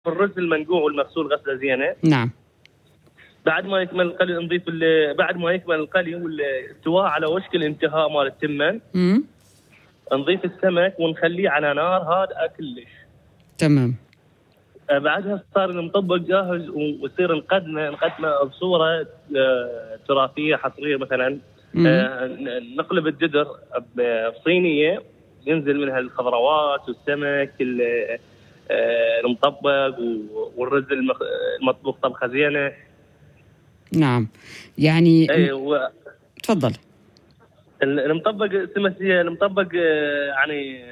الرز المنقوع والمغسول غسله زينه. نعم. بعد ما يكمل القلي نضيف بعد ما يكمل القلي والاستواء على وشك الانتهاء مال التمن، نضيف السمك ونخليه على نار هادئه كلش. تمام. بعدها صار المطبق جاهز ويصير نقدمه بصوره تراثيه حصريه. مثلا نقلب الجدر بصينيه ينزل منها الخضروات والسمك المطبق والرز المطبوخ طبخه زينه. نعم يعني تفضل. المطبق يعني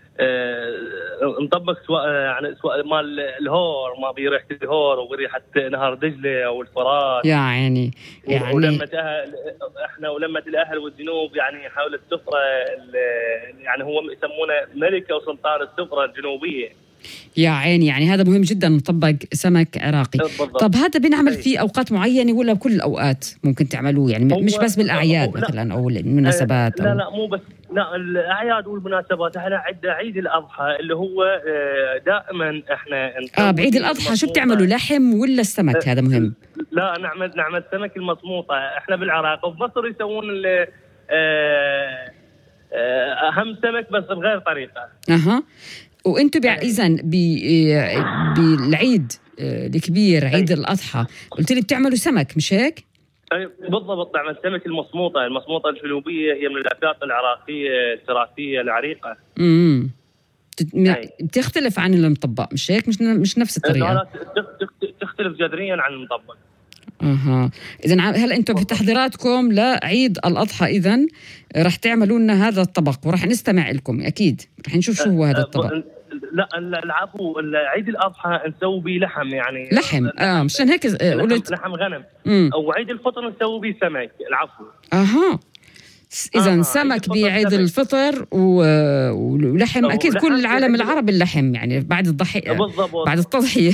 مطبق سواء مال الهور ما بريحه الهور وريحه نهر دجله او الفرات يعني ولمة ولمة الاهل والجنوب يعني حول السفره. يعني هو يسمونه ملكه وسلطان السفره الجنوبيه. يا عيني، يعني هذا مهم جدا، مطبق سمك عراقي. طب هذا بنعمل في أوقات معينة ولا بكل الأوقات ممكن تعملوه؟ يعني مش بس بالأعياد مثلا أو المناسبات؟ لا مو بس، لا الأعياد والمناسبات. احنا عندنا عيد الأضحى اللي هو دائما احنا بعيد الأضحى شو بتعملوا، لحم ولا السمك؟ هذا مهم. لا نعمل سمك المصموطة. احنا بالعراق وبمصر يسوون أهم سمك بس بغير طريقة. وانتم اذا بالعيد الكبير عيد الاضحى قلت لي بتعملوا سمك مش هيك؟ بالضبط، نعمل سمك المصموطه الجنوبيه، هي من الاكلات العراقيه التراثيه العريقه. بتختلف عن المطبق مش هيك؟ مش نفس الطريقه؟ لا تختلف جذريا عن المطبق. اذا هل انتم في تحضيراتكم لعيد الاضحى اذا رح تعملوا لنا هذا الطبق وراح نستمع لكم اكيد، رح نشوف شو هو هذا الطبق؟ لا العفو، عيد الاضحى نسوي به لحم، يعني لحم. مشان هيك قلت لحم غنم. او عيد الفطر نسوي به سمك. العفو. اذا سمك بعيد الفطر ولحم اكيد كل العالم العربي اللحم، يعني بعد الضحيه بعد التضحيه.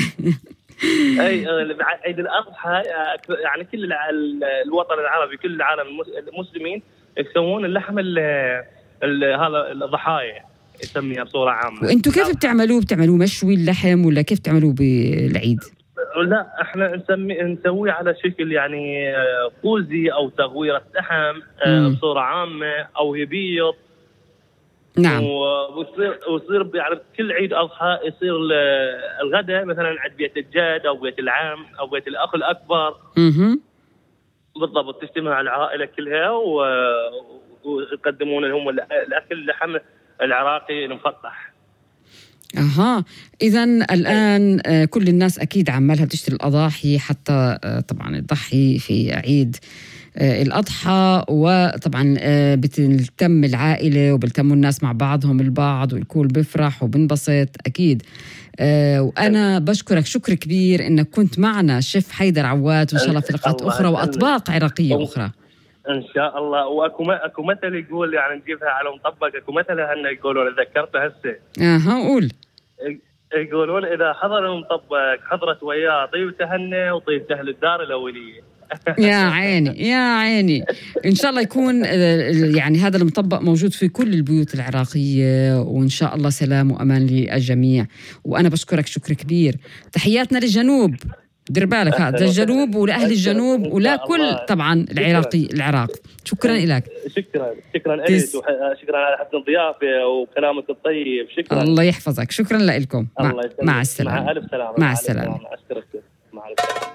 عيد الأضحى يعني كل الوطن العربي، كل العالم المسلمين يسوون اللحم هذا الضحايا يسميها بصورة عامة. وانتم كيف بتعملوه مشوي اللحم ولا كيف تعملوه بالعيد؟ لا احنا نسويه على شكل يعني قوزي او تغويرة لحم بصورة عامة او يبيض. نعم. ويصير يعني كل عيد أضحى يصير الغداء مثلا عند بيت الجد أو بيت العم أو بيت الأخ الأكبر. بالضبط، تجتمع العائلة كلها ويقدمون لهم الأكل اللحم العراقي المفتح. إذا الآن كل الناس أكيد عمالها بتشتري الأضاحي حتى طبعا تضحي في عيد الأضحى، وطبعا بتلتم العائلة وبلتموا الناس مع بعضهم البعض والكل بفرح وبنبسط أكيد. وأنا بشكرك شكر كبير إنك كنت معنا شيف حيدر عواد، وإن شاء الله في لقاءات أخرى وأطباق عراقية أخرى إن شاء الله. وأكو مثل يقول يعني نجيبها على مطبق، أكو مثل هن يقولون ذكرته هسه. قول. يقولون إذا حضر المطبق حضرت وياه طيبته هن وطيبته أهل الدار الأولية. يا عيني إن شاء الله يكون يعني هذا المطبق موجود في كل البيوت العراقية، وإن شاء الله سلام وأمان للجميع. وأنا بشكرك شكر كبير. تحياتنا للجنوب، دير بالك هذا الجنوب ولأهل الجنوب ولا كل طبعا العراق. شكرا لك. شكرا لك وشكرا على حسن الضيافة وكلامك الطيب. شكرا. الله يحفظك. شكرا لكم. مع السلامة. مع ألف سلامة. مع السلامة.